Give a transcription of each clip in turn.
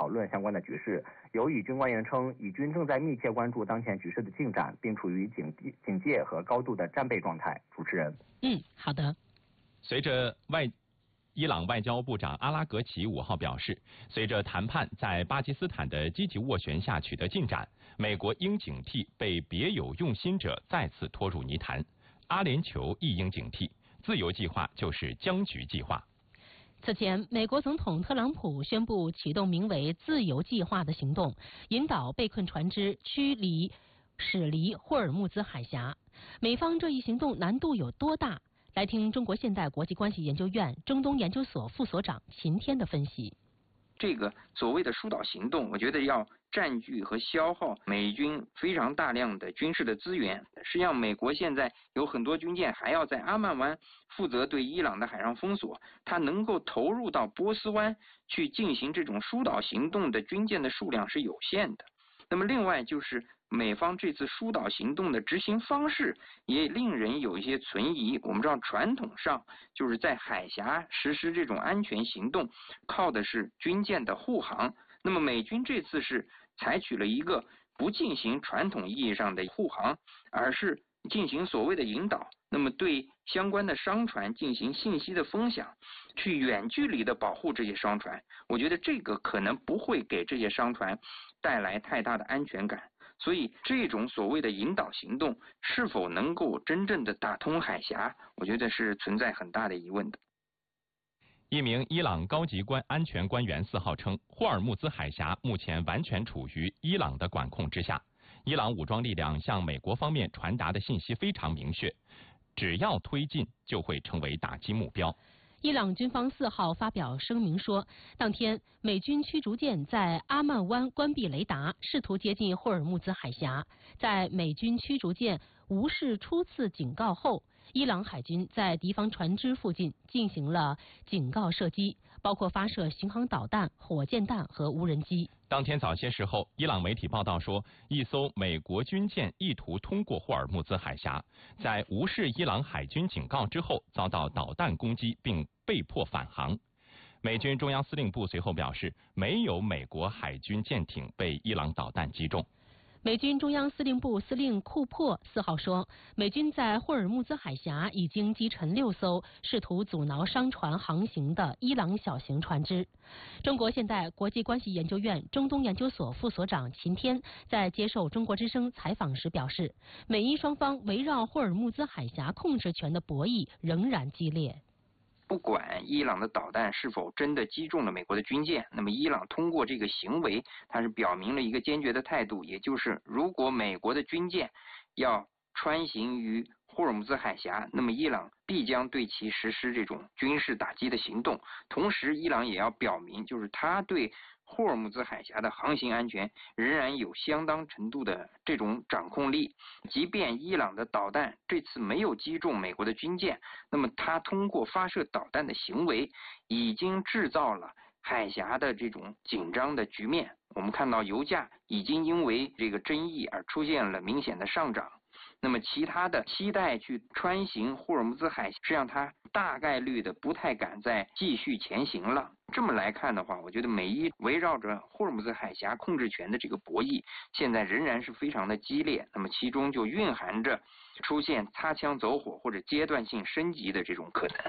讨论相关的局势。有以军官员称，以军正在密切关注当前局势的进展，并处于警戒和高度的战备状态。主持人， 好的。 随着伊朗外交部长阿拉格齐5号表示，随着谈判在巴基斯坦的积极斡旋下取得进展，美国应警惕被别有用心者再次拖入泥潭。阿联酋亦应警惕，自由计划就是僵局计划。 此前，美国总统特朗普宣布启动名为“自由计划”的行动，引导被困船只驶离霍尔木兹海峡。美方这一行动难度有多大？来听中国现代国际关系研究院中东研究所副所长秦天的分析。 这个所谓的疏导行动，我觉得要占据和消耗美军非常大量的军事的资源。实际上，美国现在有很多军舰还要在阿曼湾负责对伊朗的海上封锁，它能够投入到波斯湾去进行这种疏导行动的军舰的数量是有限的。那么另外就是美方这次疏导行动的执行方式也令人有一些存疑。我们知道传统上就是在海峡实施这种安全行动靠的是军舰的护航，那么美军这次是采取了一个不进行传统意义上的护航，而是进行所谓的引导，那么对相关的商船进行信息的分享，去远距离的保护这些商船。我觉得这个可能不会给这些商船带来太大的安全感，所以这种所谓的引导行动是否能够真正的打通海峡，我觉得是存在很大的疑问的。 一名伊朗高级安全官员4号称，霍尔木兹海峡目前完全处于伊朗的管控之下。伊朗武装力量向美国方面传达的信息非常明确，只要推进就会成为打击目标。 伊朗军方4号发表声明说，当天美军驱逐舰在阿曼湾关闭雷达，试图接近霍尔木兹海峡。在美军驱逐舰无视初次警告后，伊朗海军在敌方船只附近进行了警告射击，包括发射巡航导弹、火箭弹和无人机。 当天早些时候，伊朗媒体报道说，一艘美国军舰意图通过霍尔木兹海峡，在无视伊朗海军警告之后，遭到导弹攻击并被迫返航。美军中央司令部随后表示，没有美国海军舰艇被伊朗导弹击中。 美军中央司令部司令库珀4号说，美军在霍尔木兹海峡已经击沉6艘试图阻挠商船航行的伊朗小型船只。中国现代国际关系研究院中东研究所副所长秦天在接受中国之声采访时表示，美伊双方围绕霍尔木兹海峡控制权的博弈仍然激烈。 不管伊朗的导弹是否真的击中了美国的军舰，那么伊朗通过这个行为，它是表明了一个坚决的态度，也就是如果美国的军舰要穿行于霍尔木兹海峡，那么伊朗必将对其实施这种军事打击的行动。同时，伊朗也要表明，就是他对霍尔木兹海峡的航行安全仍然有相当程度的这种掌控力。即便伊朗的导弹这次没有击中美国的军舰，那么他通过发射导弹的行为已经制造了海峡的这种紧张的局面。我们看到油价已经因为这个争议而出现了明显的上涨。那么其他的期待去穿行霍尔木兹海峡，实际上它大概率的不太敢再继续前行了。这么来看的话，我觉得美伊围绕着霍尔木兹海峡控制权的这个博弈，现在仍然是非常的激烈。那么其中就蕴含着出现擦枪走火或者阶段性升级的这种可能。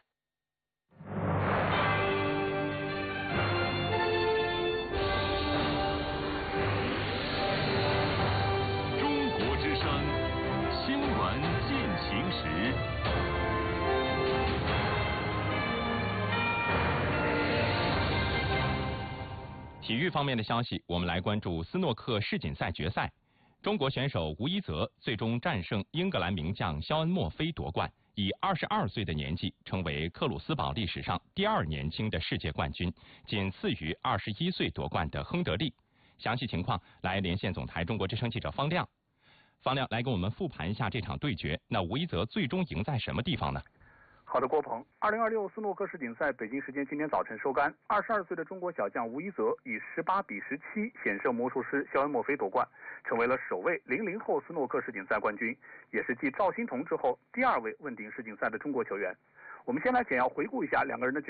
体育方面的消息，我们来关注斯诺克世锦赛决赛。中国选手吴一泽最终战胜英格兰名将肖恩·墨菲夺冠，以22岁的年纪成为克鲁斯堡历史上第2年轻的世界冠军，仅次于21岁夺冠的亨德利。详细情况来连线总台中国之声记者方亮。方亮来给我们复盘一下这场对决，那吴一泽最终赢在什么地方呢？ 好的，郭鹏，2026斯诺克世锦赛北京时间今天早晨收杆，22岁的中国小将吴一泽以18比17险胜魔术师肖恩·墨菲夺冠，成为了首位00后斯诺克世锦赛冠军，也是继赵心童之后第2位问鼎世锦赛的中国球员。我们先来简要回顾一下两个人的